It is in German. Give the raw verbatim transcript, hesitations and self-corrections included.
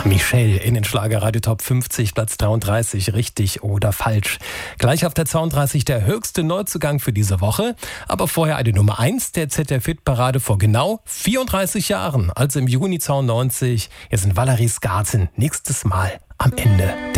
Michelle in den Schlagerradio Top fünfzig, Platz dreiunddreißig, richtig oder falsch. Gleich auf der zweiunddreißig der höchste Neuzugang für diese Woche. Aber vorher eine Nummer eins der Z D F-Hit-Parade vor genau vierunddreißig Jahren, also im Juni zweiundneunzig. Hier sind Valeries Garten nächstes Mal am Ende.